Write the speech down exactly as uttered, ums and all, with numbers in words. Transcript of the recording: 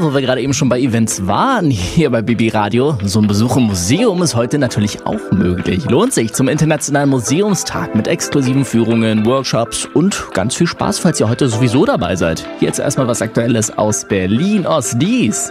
wo wir gerade eben schon bei Events waren, hier bei B B Radio, so ein Besuch im Museum ist heute natürlich auch möglich. Lohnt sich zum Internationalen Museumstag mit exklusiven Führungen, Workshops und ganz viel Spaß, falls ihr heute sowieso dabei seid. Hier jetzt erstmal was Aktuelles aus Berlin-Ost-Dies.